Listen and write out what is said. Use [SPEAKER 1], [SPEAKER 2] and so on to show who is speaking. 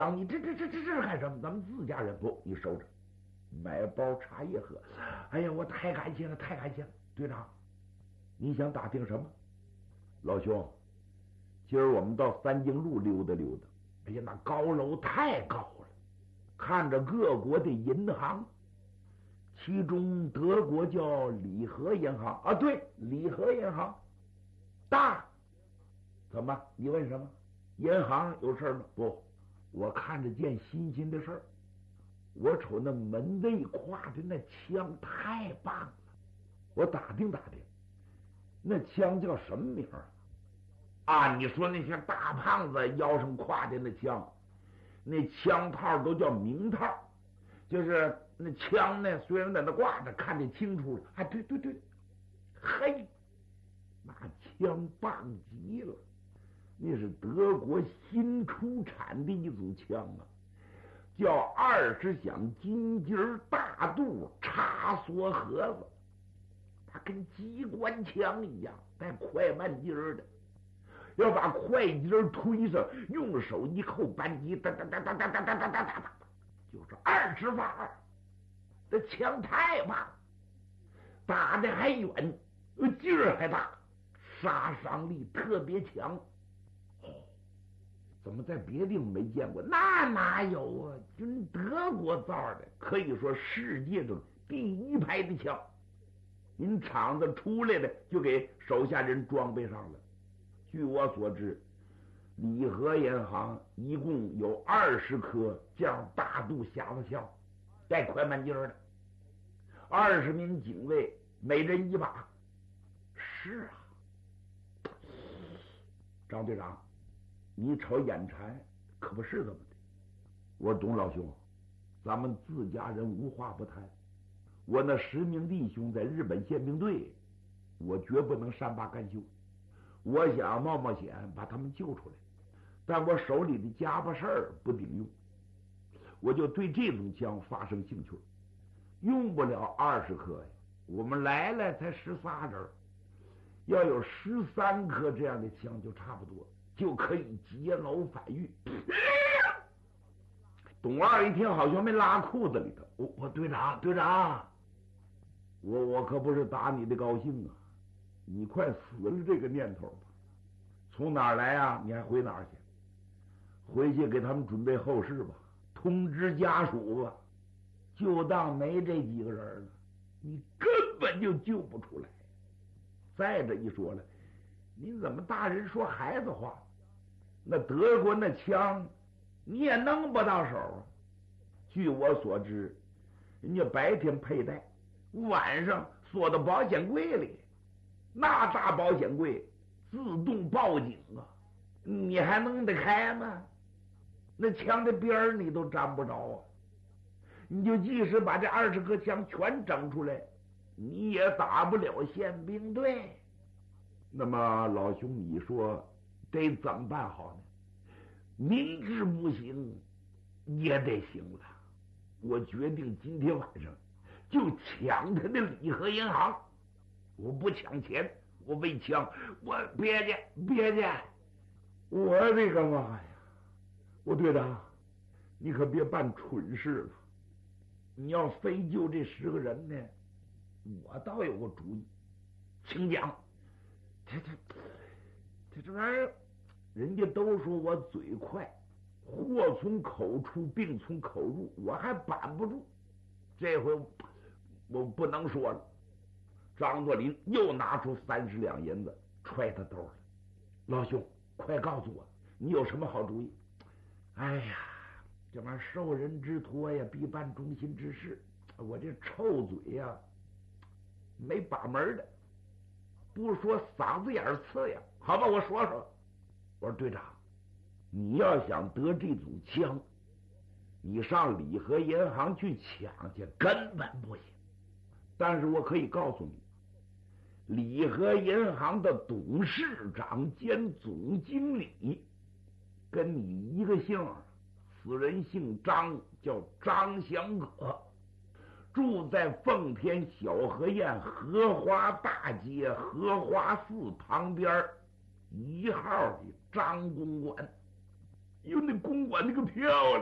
[SPEAKER 1] 你这是干什么？咱们自家人不，你收着，买包茶叶喝。哎呀，我太感谢了，太感谢了，队长，你想打听什么？老兄，今儿我们到三经路溜达溜达。哎呀，那高楼太高了，看着各国的银行，其中德国叫里和银行啊，对，里和银行大。怎么？你问什么？银行有事吗？不，我看着件新鲜的事儿。我瞅那门内挂的那枪太棒了，我打听打听，那枪叫什么名儿啊？你说那些大胖子腰上挎的那枪，那枪套都叫名套，就是那枪呢，虽然在那挂着，看得清楚了。啊，对，嘿，那枪棒极了，那是德国新出产的一组枪啊，叫20响金节大肚插梭盒子，它跟机关枪一样，带快慢劲儿的。要把快劲儿推上，用手一扣扳机，哒哒哒哒哒哒哒哒哒哒，就是20发。这枪太棒，打的还远，劲儿还大，杀伤力特别强。怎么在别地方没见过？那哪有啊？就德国造的，可以说世界上第一排的枪。您厂子出来的就给手下人装备上了。据我所知，里和银行一共有20颗这样大肚匣子枪，带快慢劲儿的，20名警卫，每人1把。是啊，张队长，你瞅眼馋，可不是这么的。我懂老兄，咱们自家人无话不谈。我那10名弟兄在日本宪兵队，我绝不能善罢甘休。我想冒冒险把他们救出来，但我手里的家伙事儿不顶用，我就对这种枪发生兴趣。用不了20颗呀，我们来了才13人，要有13颗这样的枪就差不多，就可以劫牢反狱。董二一听好像没拉裤子里头，我队长，我可不是打你的高兴啊，你快死了这个念头吧。从哪儿来啊？你还回哪儿去？回去给他们准备后事吧，通知家属吧，就当没这几个人了，你根本就救不出来。再者一说了，你怎么大人说孩子话？那德国那枪你也弄不到手啊。据我所知，人家白天佩戴，晚上锁到保险柜里，那大保险柜自动报警啊，你还弄得开吗？那枪的边儿你都沾不着啊！你就即使把这20颗枪全整出来，你也打不了宪兵队。那么老兄，你说得怎么办好呢？明知不行也得行了。我决定今天晚上就抢他的里和银行。我不抢钱，我为枪，我别介，我这个妈呀！我队长，你可别办蠢事了。你要非救这10个人呢，我倒有个主意，请讲。这玩意儿，人家都说我嘴快，祸从口出，病从口入，我还板不住。这回我不能说了。张作霖又拿出30两银子揣他兜了。老兄，快告诉我，你有什么好主意？哎呀，这玩意儿受人之托呀，必办忠心之事。我这臭嘴呀，没把门的，不说嗓子眼刺呀。好吧，我说。我说队长，你要想得这组枪，你上里和银行去抢去根本不行。但是我可以告诉你，里和银行的董事长兼总经理跟你一个姓，此人姓张，叫张祥葛，住在奉天小河沿荷花大街荷花寺旁边1号的张公馆。 哟，那公馆那个漂亮！